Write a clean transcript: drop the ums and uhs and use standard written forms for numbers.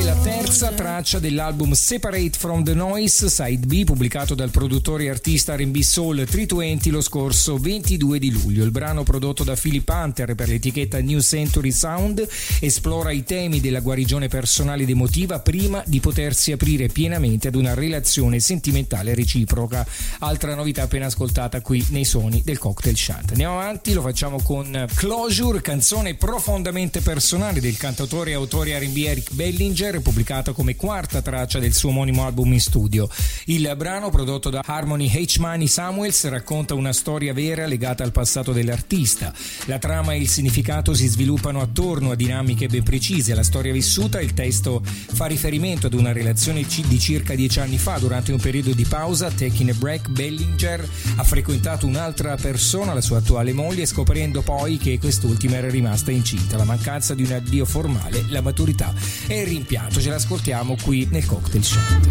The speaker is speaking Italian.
la terza traccia dell'album Separate from the Noise, Side B, pubblicato dal produttore e artista R&B Soul 320 lo scorso 22 di luglio. Il brano, prodotto da Philip Hunter per l'etichetta New Century Sound, esplora i temi della guarigione personale ed emotiva prima di potersi aprire pienamente ad una relazione sentimentale reciproca. Altra novità appena ascoltata qui nei suoni del Cocktail Shant. Andiamo avanti, lo facciamo con Closure, canzone profondamente personale del cantautore e autore R&B Eric Bellinger, pubblicata come quarta traccia del suo omonimo album in studio. Il brano, prodotto da Harmony H. Money Samuels, racconta una storia vera legata al passato dell'artista. La trama e il significato si sviluppano attorno a dinamiche ben precise. La storia vissuta, il testo fa riferimento ad una relazione di circa 10 anni fa. Durante un periodo di pausa, taking a break, Bellinger ha frequentato un'altra persona, la sua attuale moglie, scoprendo poi che quest'ultima era rimasta incinta. La mancanza di un addio formale, la maturità e il rimpianto. Ce l'ascoltiamo qui nel Cocktail Shant.